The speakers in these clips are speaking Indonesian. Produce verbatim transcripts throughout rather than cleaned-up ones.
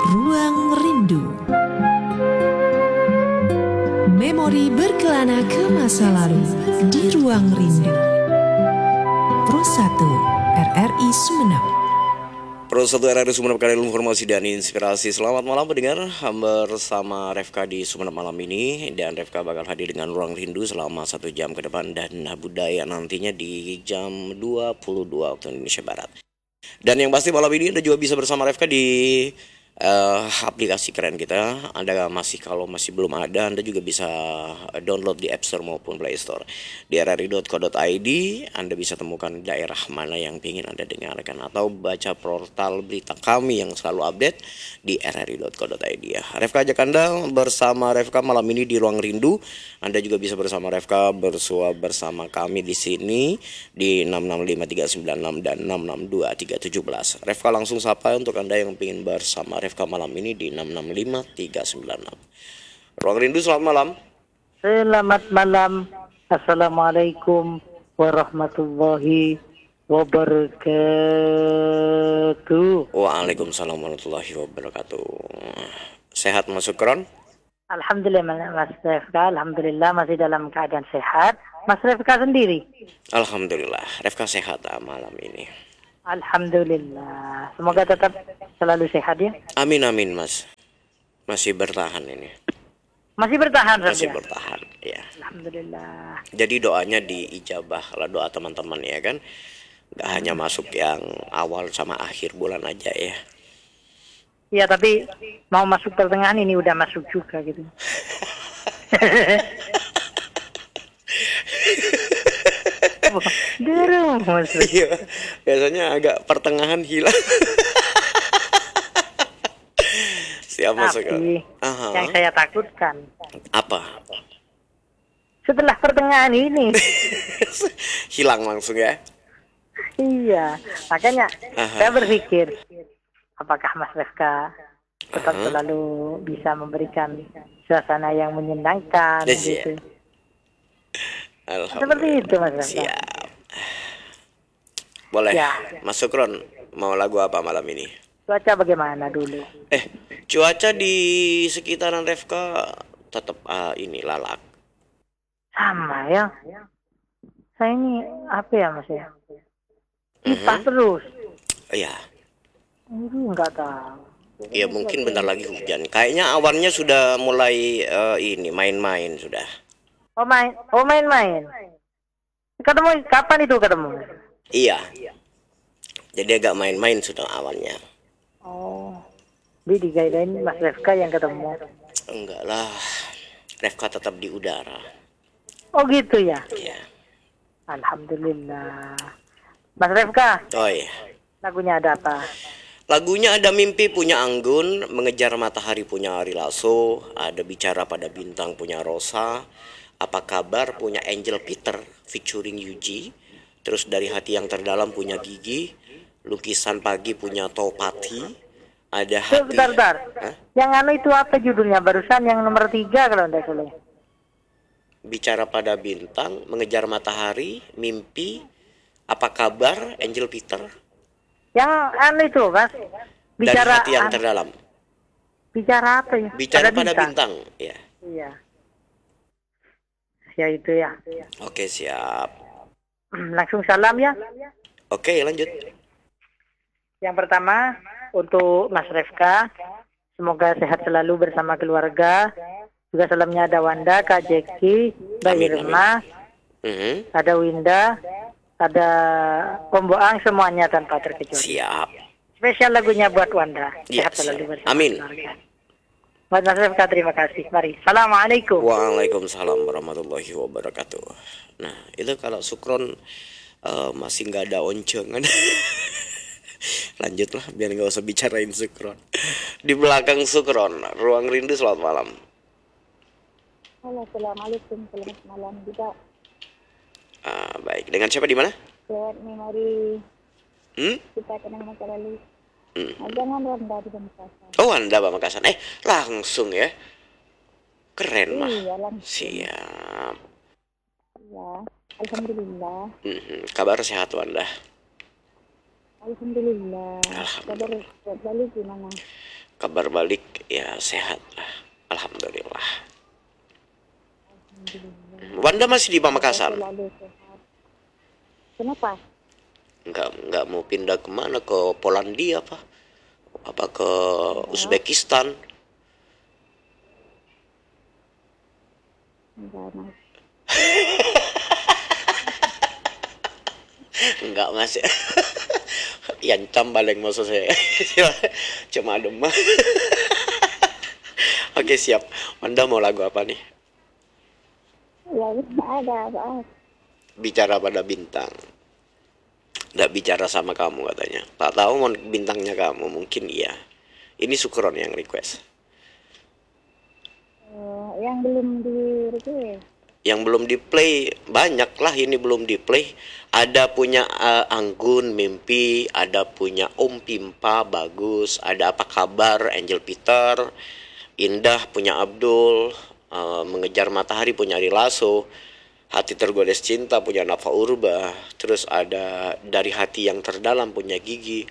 Ruang Rindu. Memori berkelana ke masa lalu di Ruang Rindu. Pro satu R R I Sumeneb. Pro satu R R I Sumeneb, kalian informasi dan inspirasi. Selamat malam pendengar, bersama Refka di Sumeneb malam ini. Dan Refka bakal hadir dengan Ruang Rindu selama satu jam ke depan. Dan budaya nantinya di jam dua puluh dua waktu Indonesia Barat. Dan yang pasti malam ini Anda juga bisa bersama Refka di uh, aplikasi keren kita. Anda masih, kalau masih belum ada, Anda juga bisa download di App Store maupun Play Store. Di r r i dot co dot i d Anda bisa temukan daerah mana yang ingin Anda dengarkan, atau baca portal berita kami yang selalu update di r r i dot co dot i d ya. Refka ajak Anda bersama Refka malam ini di Ruang Rindu. Anda juga bisa bersama Refka bersua bersama kami di sini di enam enam lima tiga sembilan enam dan enam enam dua tiga satu tujuh. Refka langsung sapa untuk Anda yang ingin bersama Refka malam ini di enam enam lima tiga sembilan enam. Ruang Rindu, selamat malam. Selamat malam. Assalamualaikum warahmatullahi wabarakatuh. Waalaikumsalam warahmatullahi wabarakatuh. Sehat Mas Sukron? Alhamdulillah Mas Refka, alhamdulillah masih dalam keadaan sehat. Mas Refka sendiri? Alhamdulillah, Refka sehat malam ini. Alhamdulillah. Semoga tetap selalu sehat ya. Amin amin Mas. Masih bertahan ini. Masih bertahan Masih saja. bertahan ya. Alhamdulillah. Jadi doanya diijabah kalau doa teman-teman ya kan. Gak hanya masuk yang awal sama akhir bulan aja ya. Iya, tapi mau masuk pertengahan ini udah masuk juga gitu. Derung Mas. Iya, biasanya agak pertengahan hilang. Siap masuk. Tapi Aha. yang saya takutkan Apa? setelah pertengahan ini. Hilang langsung ya. Iya, makanya Aha. saya berpikir apakah Mas Refka tetap Aha. selalu bisa memberikan suasana yang menyenangkan Yes, gitu. ya. Alhamdulillah. Seperti itu Mas Refka. Siap. Boleh. Ya. Mas Sukron mau lagu apa malam ini? Cuaca bagaimana dulu? Eh, cuaca di sekitaran Refka tetap uh, ini lalak. Sama ya. Saya ini apa ya Mas ya? Kipas Mhm. terus. Iya. Aduh, nggak tahu. Ya mungkin bentar lagi hujan. Kayaknya awannya sudah mulai uh, ini main-main sudah. Oh main, oh main-main. Ketemu kapan itu ketemu? Iya. Jadi agak main-main sudah awannya. Oh, di digaidain Mas Refka yang ketemu. Enggak lah. Refka tetap di udara. Oh gitu ya. Iya. Alhamdulillah. Mas Refka, Oh iya. lagunya ada apa? Lagunya ada Mimpi punya Anggun, Mengejar Matahari punya Ari Lasso, ada Bicara pada Bintang punya Rosa, Apa Kabar punya Angel Peter featuring Yuji, terus Dari Hati Yang Terdalam punya Gigi, Lukisan Pagi punya Topati, ada Tuh, Hati. bentar, bentar. Hah? Yang anu itu apa judulnya? Barusan yang nomor tiga kalau tidak salah. Bicara pada Bintang, Mengejar Matahari, Mimpi, Apa Kabar, Angel Peter, Yang anu itu, Mas. Dari Bicara Hati Yang an- Terdalam. bicara apa ya? Bicara pada bintang, ya. Iya. Ya itu ya. Oke, siap. Langsung salam ya. Oke, lanjut. Yang pertama untuk Mas Refka, semoga sehat selalu bersama keluarga. Juga salamnya ada Wanda, Kak Jeki, Mbak Amin, Irma, Mhm. ada Winda, ada Om Boang, semuanya tanpa terkecuali. Siap. Spesial lagunya buat Wanda. Ya, Sehat selalu siap. bersama Amin. keluarga. Buat Mas Refka, terima kasih. Mari. Assalamualaikum. Waalaikumsalam warahmatullahi wabarakatuh. Nah, itu kalau Sukron eh, masih nggak ada oncengan. Lanjutlah, biar nggak usah bicarain Sukron. Di belakang Sukron, Ruang Rindu, selamat malam. Halo, assalamualaikum, selamat malam juga. Ah, baik, dengan siapa di mana? Lewat memori Hmm? kita kenang masa lalu. Hmm. Nah, jangan rendah di Pamekasan. Oh, Anda Pamekasan. Eh, langsung ya. Keren mah. Iya, langsung. Siap. Ya, alhamdulillah. Mhm. Kabar sehat Wanda? Alhamdulillah. Alhamdulillah. Kabar buat lalu gimana? Kabar balik ya sehat lah. Alhamdulillah. Wanda masih di Pamekasan? Selalu sehat. Kenapa? Nggak nggak mau pindah kemana, ke Polandia apa? Apa ke Uzbekistan? Enggak, Mas. Enggak mas. Yancam paling maksud saya. Cuma demam. Oke siap. Wanda mau lagu apa nih? Ya, ada apa? Bicara pada bintang. Nggak bicara sama kamu katanya. Tak tahu mau bintangnya kamu, mungkin iya. Ini Sukron yang request. Uh, yang belum di request. Yang belum di play banyak lah, ini belum di play. Ada punya uh, Anggun Mimpi, ada punya Om Pimpa bagus, ada Apa Kabar Angel Peter, Indah punya Abdul, uh, Mengejar Matahari punya Ari Lasso, Hati Tergodes Cinta punya Nafa Urba, terus ada Dari Hati Yang Terdalam punya Gigi.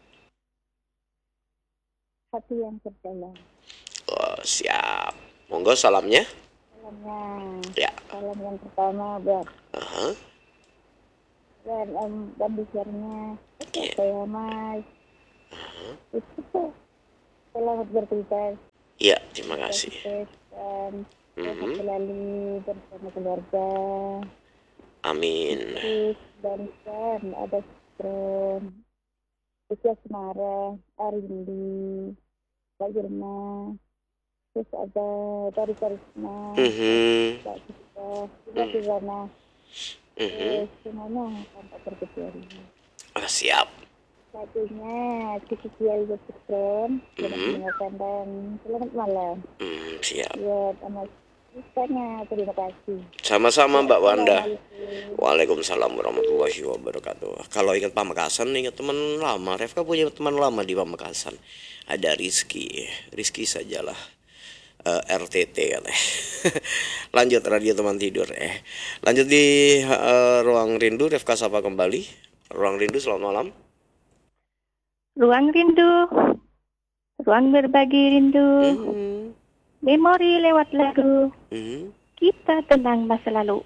Hati yang terdalam. Oh, siap. Monggo salamnya. Salamnya. Ya. Salam yang pertama buat Uh-huh. dan um, dan bicaranya Oke. saya Mas. Itu tuh selamat bertugas. Iya, terima kasih. Dan sehat Mhm. selalu bersama keluarga. Amin. Terus dan kan ada Stron, Usia Semara, Arindi, Mbak Girma, terus ada dari Karisma, Mhm. Mbak Kita, Mbak Suzana, Mhm. terus semuanya tanpa terkecuali. Ah, siap. Satunya Cici Algo Stron, selamat Mhm. mendengarkan dan selamat malam. Hmm, siap. Buat anak kitanya, terima kasih. Sama-sama Mbak Wanda. Assalamualaikum. Waalaikumsalam warahmatullahi wabarakatuh. Kalau ingat Pamekasan, ingat teman lama. Refka punya teman lama di Pamekasan. Ada Rizky. Rizky sajalah. Eh, R T T katanya. Lanjut radio teman tidur. Eh, lanjut di eh, ruang rindu. Refka sapa kembali. Ruang rindu, selamat malam. Ruang rindu, ruang berbagi rindu, Hmm. memori lewat lagu, Hmm. kita tenang masa lalu.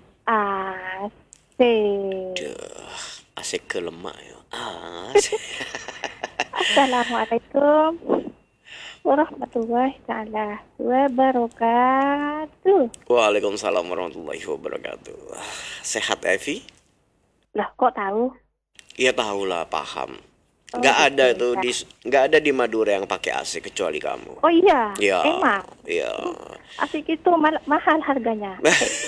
Asik. Duh, asik ke lemak ya. Asik. Assalamualaikum warahmatullahi taala wabarakatuh. Waalaikumsalam warahmatullahi wabarakatuh. Sehat Evi? Lah kok tahu? Iya tahu lah, paham. Oh, Nggak ada gitu, tuh ya. di nggak ada di Madura yang pakai A C kecuali kamu. Oh iya, Iya. emang Iya. asik itu mal- mahal harganya.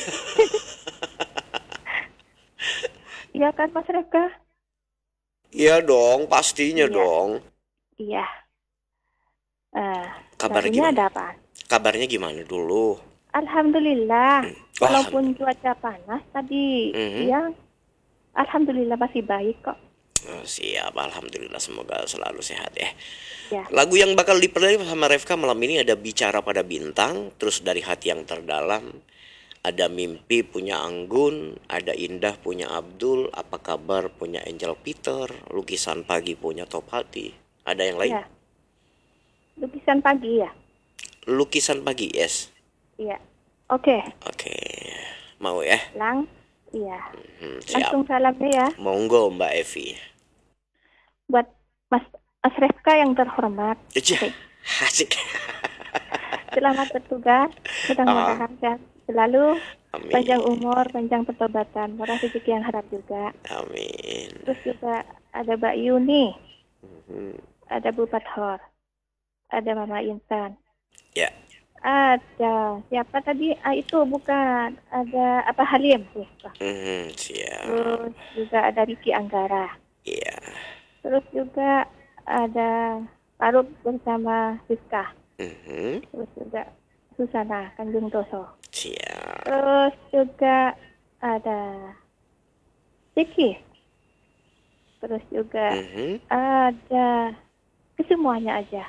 Iya kan Mas Reka? Iya dong, pastinya Iya. dong. Iya. Eh, Kabar lagunya gimana? ada apa? Kabarnya gimana dulu? Alhamdulillah. Wah, Walaupun cuaca panas tadi, Mhm. ya, alhamdulillah masih baik kok. Oh, siap, alhamdulillah, semoga selalu sehat ya. Ya. Lagu yang bakal diperoleh sama Refka malam ini ada Bicara Pada Bintang, terus Dari Hati Yang Terdalam, ada Mimpi punya Anggun, ada Indah punya Abdul, Apa Kabar punya Angel Peter, Lukisan Pagi punya Top Hati. Ada yang lain? Ya. Lukisan pagi ya. Lukisan Pagi, yes. Iya. Oke, Oke, mau ya? lang. Iya. Hmm, siap. Langsung salamnya ya Monggo Mbak Evi. buat Mas Mas Refka yang terhormat. Iya, Oke. asik. Selamat bertugas. Mudah-mudahan sehat selalu, Amin. panjang umur, panjang pertobatan, murah rezeki yang harap juga. Amin. Terus juga ada Mbak Yuni, Hmm, ada Bu Pathor, ada Mama Intan. ya. Ada siapa tadi? Ah, itu bukan. Ada apa Halim? Lupa. Hmm, siap. Terus juga ada Riki Anggara. Iya. Terus juga ada Faruk bersama Siska. Mhm, Terus juga Susana Kanjeng Toso. siap. Terus juga ada Siki. Terus juga Mhm, ada kesemuanya aja.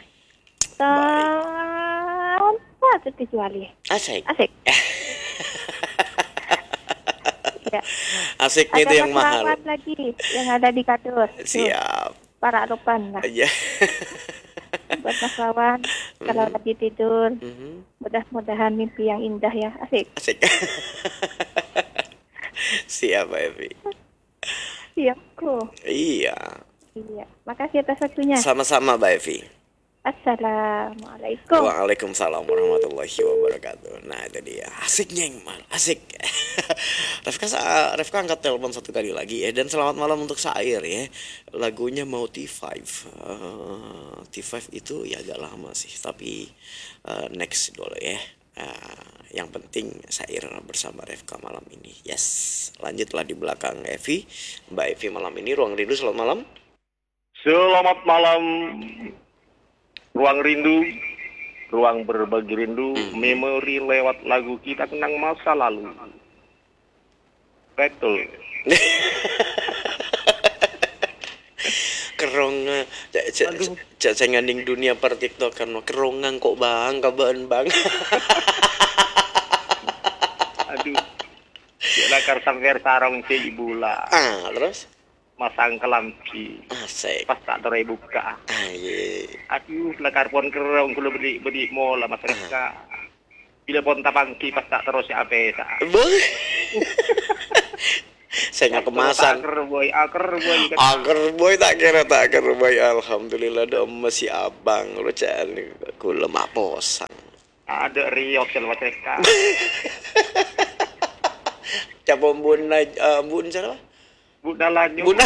Tanpa terkecuali. asik. Asik. Ya. Asiknya itu Ada yang Mas mahal. Rawan lagi yang ada di Kadur. Tuh, Siap. para Aropan lah. Aja. Buat Mas Rawan, kalau Mhm. lagi tidur. Mhm. Mudah-mudahan mimpi yang indah ya. Asik. Asik. Siap, Mbak Evi. Siapku. Iya. Iya. Makasih atas waktunya. Sama-sama, Mbak Evi. Assalamualaikum. Waalaikumsalam warahmatullahi wabarakatuh. Nah itu dia, asik nyeng mal, asik. Refka, sa- Refka angkat telepon satu kali lagi ya. Dan selamat malam untuk Sair ya. Lagunya mau T lima. Eh, T lima itu ya agak lama sih, tapi eh, next dulu ya. Eh, yang penting Sair bersama Refka malam ini. Yes, lanjutlah di belakang Evi, Mbak Evi malam ini. Ruang Rindu, selamat malam. Selamat malam, Ruang Rindu, ruang berbagi rindu, Mhm. memori lewat lagu kita kenang masa lalu. Betul. Keronga cak cak Aduh. cak saya nganding dunia per TikTok kan kerongang kok bang kabaan bang. Aduh. Lakar sampai sarong si ibula, Ah terus masang kelampi, asik pas tak terai buka. aye Aduh, lakar pon kerong kalau beli beli mola mas Reska. Bila pon tapangki pas tak terus si apesa. boy. Saya nggak kemasan Aker boy, aker boy. Kan. agar boy tak kira tak agar boy alhamdulillah dong masih abang lu cak aku lemah posang Ada riok sel mas Reska. cak bun uh, bun siapa Bunda lanjut. bun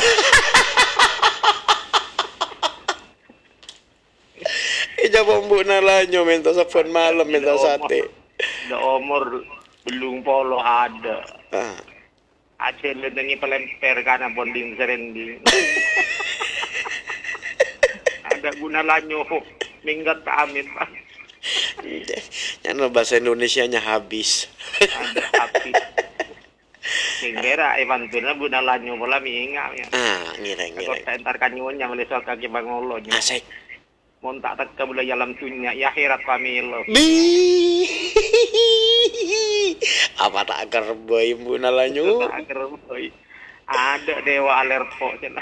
Ija bumbu nalanyo minta sapon malam minta sate. Udah umur belum polo ada. Ah. Aceh lendengi pelemper karena bonding serending. Ada guna lanyo minggat tak amin pak. Yang bahasa Indonesianya habis. Ada api. Singgera Ivan tuna guna lanyo pola minga ya. Ah, ngireng Kalau ngireng. saya entar kanyunya melesok kaki bangolo. Asik. Montak tak kabula yalam tunya ya akhirat pamilo. Bi. Apa tak agar boy bu nalanyo? Akhir boy. Ada dewa alerpo cina.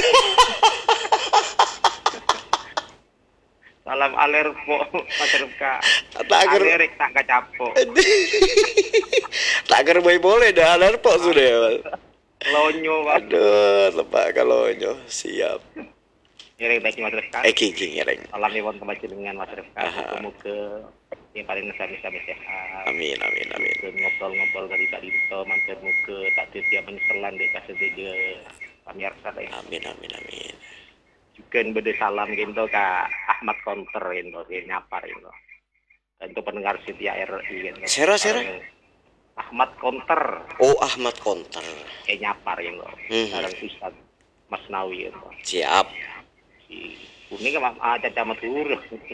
Salam alerpo Mas Rifka. Tak agar Alerek tak kacapo. tak agar boy boleh dah alerpo sudah. Lonyo Pak. Aduh, lepak kalau nyo siap. Ngiring teki Mas Rifka. Eh kiki ngireng. Salam iwan kebaca dengan Mas Rifka. Aha. Muka yang paling sami-sami sehat. Amin amin amin. Dan ngobrol-ngobrol dari tadi itu mantir muka tak tiap menyeselan dek kasih dia pamirsa deh. Amin amin amin. Juga bede salam gitu ke Ahmad Konter gitu, dia nyapar gitu. Untuk pendengar Setia R I gitu. Sera, sera. Ahmad Konter Oh Ahmad Konter. kayak nyapar gitu. Mhm. Sekarang Ustaz Mas Nawi gitu. Siap. Si kuning kan ada camat huruf.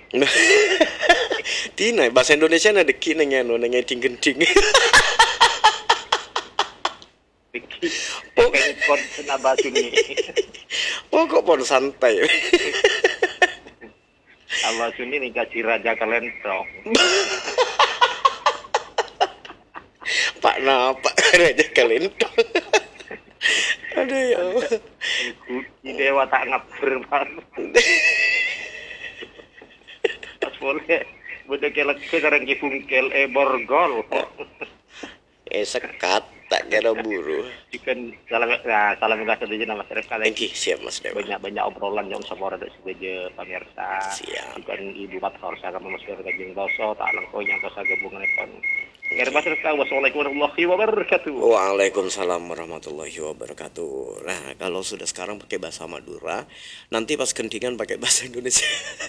Tina bahasa Indonesia ada deki neng anu neng eding gending. Bikin pengkon kenapa sini? Oh kok pon santai. Abah sini nih kasih raja kalentong. Pak napa raja kalentong. Aduh ya Allah. Di dewa tak ngaper banget. Pas boleh, boleh kelak sekarang kifungkel eh borgol. Eh sekat tak kira buru. Ikan salam nah, salam kasih saja nama Mas Rifka Thank lagi. you siap Mas Dewa. Banyak banyak obrolan yang sama orang sebagai pemirsa. Siap. Ikan ibu mat harus agak memasukkan kajing doso tak langkau yang kau gabungan ikan. Kira Mas Rifka wassalamualaikum warahmatullahi wabarakatuh. Waalaikumsalam warahmatullahi wabarakatuh. Nah kalau sudah sekarang pakai bahasa Madura, nanti pas kentingan pakai bahasa Indonesia.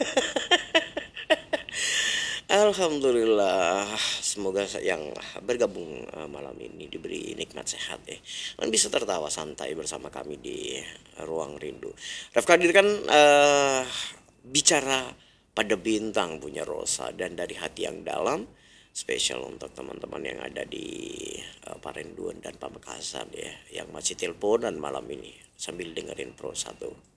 Alhamdulillah, semoga yang bergabung uh, malam ini diberi nikmat sehat ya, dan bisa tertawa santai bersama kami di Ruang Rindu. Refka Hadir kan uh, bicara pada bintang punya Rosa, dan dari hati yang dalam spesial untuk teman-teman yang ada di uh, Parenduan dan Pamekasan ya, yang masih teleponan malam ini sambil dengerin Pro satu.